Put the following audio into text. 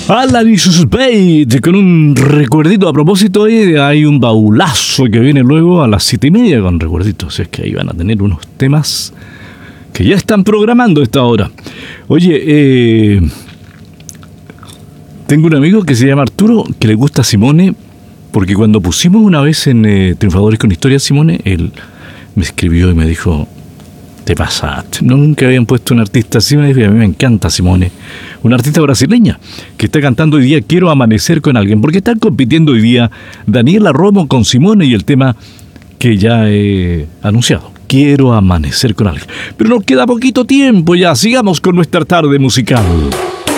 Alanis Spade con un recuerdito. A propósito, hay un baulazo que viene luego a las 7:30 con recuerditos. Es que ahí van a tener unos temas que ya están programando a esta hora. Oye, tengo un amigo que se llama Arturo, que le gusta Simone, porque cuando pusimos una vez en Triunfadores con Historia Simone, él me escribió y me dijo: te pasaste, nunca habían puesto un artista así. Me dijo: a mí me encanta Simone, una artista brasileña que está cantando hoy día Quiero amanecer con alguien, porque están compitiendo hoy día Daniela Romo con Simone y el tema que ya he anunciado, Quiero amanecer con alguien. Pero nos queda poquito tiempo ya, sigamos con nuestra tarde musical.